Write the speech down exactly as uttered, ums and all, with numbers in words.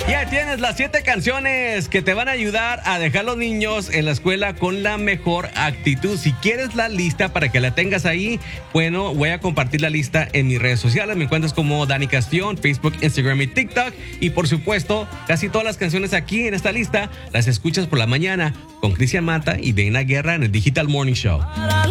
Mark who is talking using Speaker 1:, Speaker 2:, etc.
Speaker 1: Ya tienes las siete canciones que te van a ayudar a dejar a los niños en la escuela con la mejor actitud. Si quieres la lista para que la tengas ahí, bueno, voy a compartir la lista en mis redes sociales. Me encuentras como Dani Castillón, Facebook, Instagram y TikTok. Y por supuesto, casi todas las canciones aquí en esta lista las escuchas por la mañana con Cristian Mata y Deina Guerra en el Digital Morning Show.